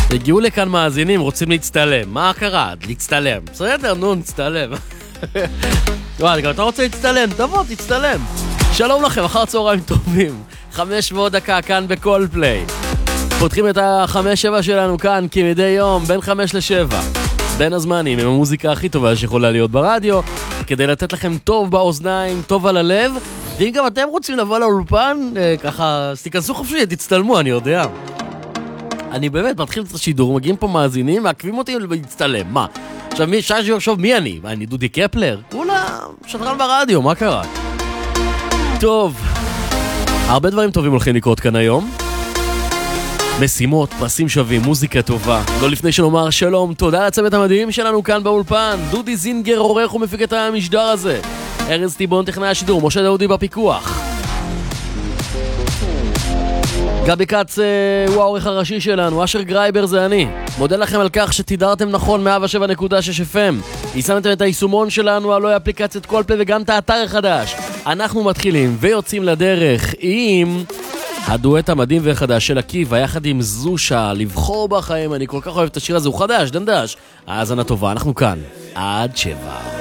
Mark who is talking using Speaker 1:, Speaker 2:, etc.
Speaker 1: הגיעו לכאן מאזינים, רוצים להצטלם. מה קרה? להצטלם. בסדר, נו, נצטלם. וואי, גם אתה רוצה להצטלם? תבוא, תצטלם. שלום לכם, אחר צהריים טובים. 5 ועוד דקה כאן בכל פליי. פותחים את ה-5-7 שלנו כאן כמדי יום, בין 5 ל-7. בין הזמנים, עם המוזיקה הכי טובה שיכולה להיות ברדיו, כדי לתת לכם טוב באוזניים, טוב על הלב. ואם גם אתם רוצים לבוא לאולפן, ככה, אז תיכנסו חופשי, תצטלמו, אני יודע. אני באמת מתחיל את השידור, מגיעים פה מאזינים, מעכבים אותי להצטלם, מה? עכשיו, שעה שיחשוב מי אני? אני דודי קפלר? כולה שדרן ברדיו, מה קרה? טוב, הרבה דברים טובים הולכים לקרות כאן היום. משימות, פרסים שווים, מוזיקה טובה. לא לפני שנאמר שלום, תודה לצוות המדהים שלנו כאן באולפן. דודי זינגר עורך ומפיק את המשדר הזה. ארז טיבון טכנאי השידור, משה דודי בפיקוח. גבי קץ הוא העורך הראשי שלנו, אשר גרייבר זה אני. מודה לכם על כך שתידרתם נכון 107.6 FM. יישמתם את היישומון שלנו, הלוא אפליקציית כל פלי וגם את האתר החדש. אנחנו מתחילים ויוצאים לדרך עם הדואט המדהים והחדש של עקיבא יחד עם זושה, לבחור בחיים. אני כל כך אוהב את השיר הזה, הוא חדש, דנדש. האזנה טובה, אנחנו כאן עד 7.